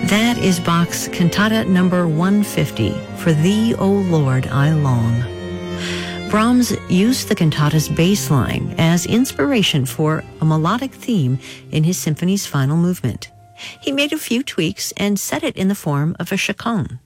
That is Bach's Cantata number 150, For Thee, O Lord, I Long. Brahms used the cantata's bass line as inspiration for a melodic theme in his symphony's final movement. He made a few tweaks and set it in the form of a chaconne.